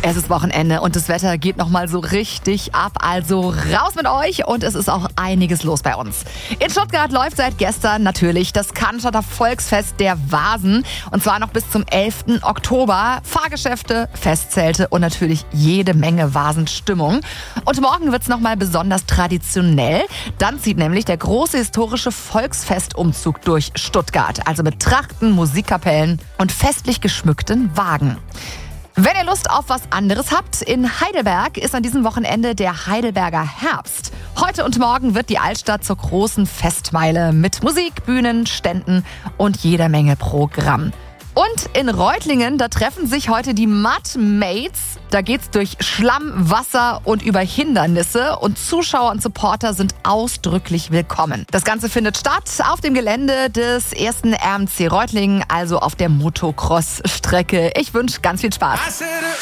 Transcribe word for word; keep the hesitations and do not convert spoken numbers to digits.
Es ist Wochenende und das Wetter geht nochmal so richtig ab. Also raus mit euch und es ist auch einiges los bei uns. In Stuttgart läuft seit gestern natürlich das Cannstatter Volksfest der Vasen. Und zwar noch bis zum elften Oktober. Fahrgeschäfte, Festzelte und natürlich jede Menge Vasenstimmung. Und morgen wird's nochmal besonders traditionell. Dann zieht nämlich der große historische Volksfestumzug durch Stuttgart. Also mit Trachten, Musikkapellen und festlich geschmückten Wagen. Wenn ihr Lust auf was anderes habt, in Heidelberg ist an diesem Wochenende der Heidelberger Herbst. Heute und morgen wird die Altstadt zur großen Festmeile mit Musik, Bühnen, Ständen und jeder Menge Programm. Und in Reutlingen, da treffen sich heute die Mud Mates. Da geht's durch Schlamm, Wasser und über Hindernisse. Und Zuschauer und Supporter sind ausdrücklich willkommen. Das Ganze findet statt auf dem Gelände des ersten R M C Reutlingen, also auf der Motocross-Strecke. Ich wünsche ganz viel Spaß.